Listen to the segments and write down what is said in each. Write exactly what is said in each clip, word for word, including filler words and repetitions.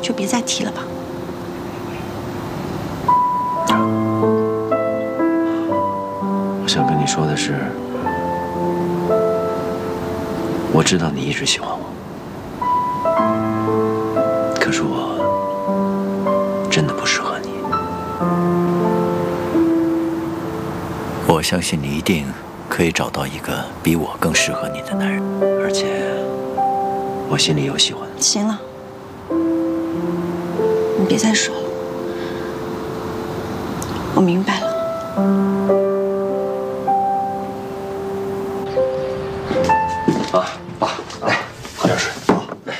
就别再提了吧。 我想跟你说的是，我知道你一直喜欢我，可是我真的不适合你。 我相信你一定可以找到一个比我更适合你的男人， 而且我心里有喜欢的。 行了，你别再说了，我明白了。 啊，爸，来喝点水。好，来。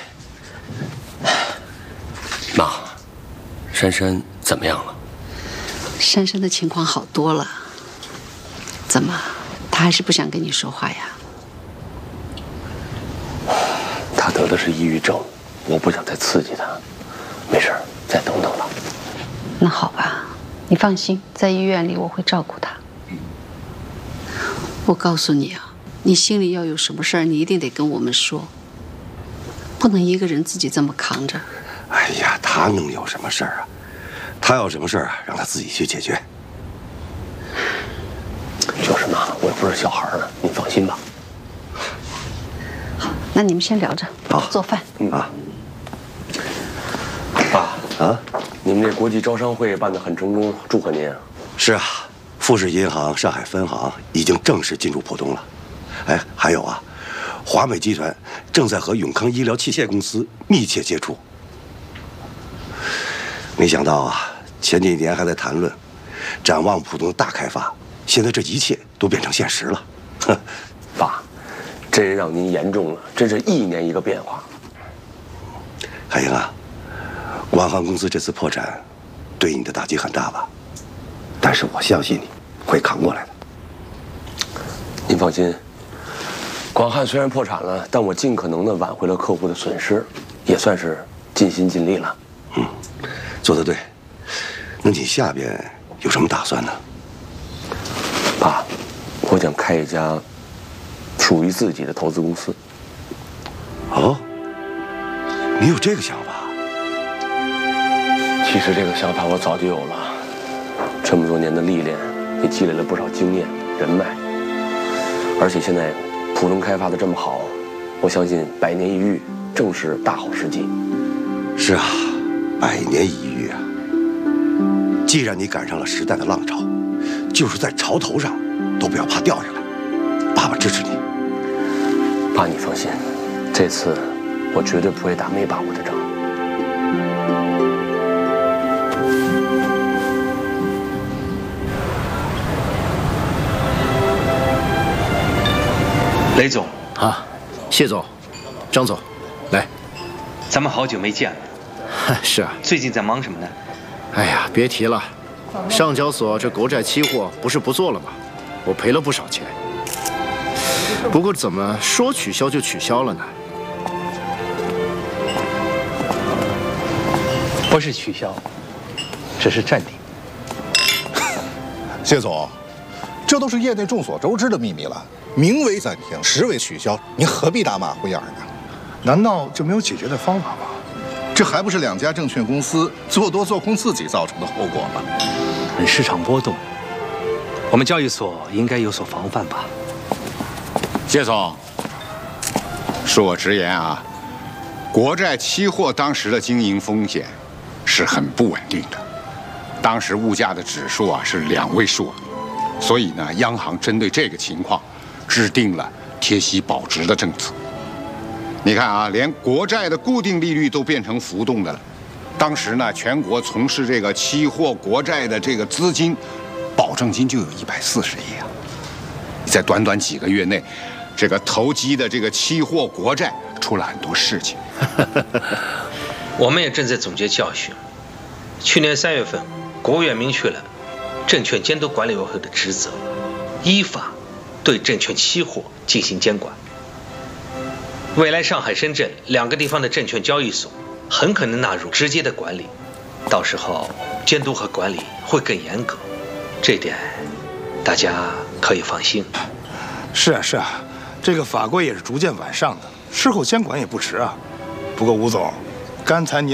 妈，珊珊怎么样了？ 珊珊的情况好多了。怎么，她还是不想跟你说话呀？ 她得的是抑郁症，我不想再刺激她。没事，再等等吧。 那好吧，你放心，在医院里我会照顾她。我告诉你啊，你心里要有什么事儿，你一定得跟我们说，不能一个人自己这么扛着。 哎呀，他能有什么事儿啊？他有什么事儿啊，让他自己去解决。 就是妈，我又不是小孩呢，你放心吧。 好，那你们先聊着， 好， 做饭。 嗯啊。 爸啊， 你们这国际招商会办得很成功，祝贺您啊！ 是啊，富士银行上海分行已经正式进驻浦东了。哎，还有啊，华美集团正在和永康医疗器械公司密切接触。没想到啊，前几年还在谈论展望浦东的大开发，现在这一切都变成现实了。哼， 爸，真让您言重了，真是一年一个变化。 海英啊，广航公司这次破产，对你的打击很大吧？但是我相信你会扛过来的。 您放心，广汉虽然破产了，但我尽可能的挽回了客户的损失，也算是尽心尽力了。 嗯，做得对。那你下边有什么打算呢？ 爸，我想开一家属于自己的投资公司。 哦，你有这个想法？ 其实这个想法我早就有了，这么多年的历练，也积累了不少经验、人脉。而且现在浦东开发的这么好，我相信百年一遇正是大好时机。 是啊，百年一遇啊！既然你赶上了时代的浪潮，就是在潮头上都不要怕掉下来。爸爸支持你。 爸，你放心，这次我绝对不会打没把握的仗。 雷总啊，谢总，张总，来， 咱们好久没见了。 是啊， 最近在忙什么呢？ 哎呀，别提了，上交所这国债期货不是不做了吗？我赔了不少钱。不过怎么说取消就取消了呢？ 不是取消，只是暂停。 谢总，这都是业内众所周知的秘密了。名为暂停，实为取消，你何必打马虎眼呢？难道就没有解决的方法吗？这还不是两家证券公司做多做空自己造成的后果吗？ 市场波动，我们交易所应该有所防范吧？ 谢总，恕我直言啊，国债期货当时的经营风险是很不稳定的，当时物价的指数啊是两位数，所以呢，央行针对这个情况，制定了贴息保值的政策。你看啊，连国债的固定利率都变成浮动的了。当时呢，全国从事这个期货国债的这个资金，保证金就有一百四十亿啊！在短短几个月内，这个投机的这个期货国债出了很多事情。 我们也正在总结教训。去年三月份，国务院明确了证券监督管理委员会的职责，依法对证券期货进行监管。未来上海、深圳两个地方的证券交易所很可能纳入直接的管理，到时候监督和管理会更严格，这点大家可以放心。 是啊是啊，这个法规也是逐渐完善的，事后监管也不迟啊。不过吴总，刚才您